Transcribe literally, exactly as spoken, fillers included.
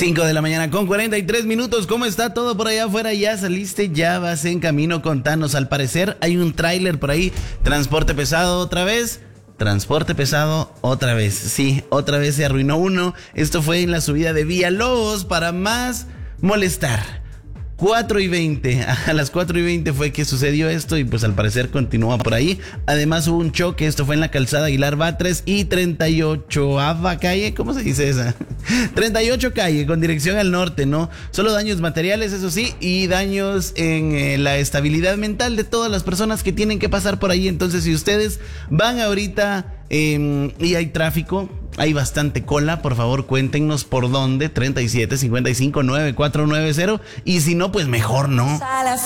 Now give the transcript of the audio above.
cinco de la mañana con cuarenta y tres minutos. ¿Cómo está todo por allá afuera? ¿Ya saliste? ¿Ya vas en camino? Contanos. Al parecer hay un tráiler por ahí. Transporte pesado otra vez. Transporte pesado otra vez. Sí, otra vez se arruinó uno. Esto fue en la subida de Villalobos para más molestar. cuatro y veinte, a las cuatro y veinte fue que sucedió esto y pues al parecer continúa por ahí. Además hubo un choque, esto fue en la calzada Aguilar Batres y treinta y ochoava calle, ¿cómo se dice esa? treinta y ocho calle con dirección al norte, ¿no? Solo daños materiales, eso sí, y daños en eh, la estabilidad mental de todas las personas que tienen que pasar por ahí. Entonces si ustedes van ahorita eh, y hay tráfico, hay bastante cola, por favor cuéntenos por dónde. Treinta y siete, cincuenta y cinco, noventa y cuatro noventa. Y si no, pues mejor no.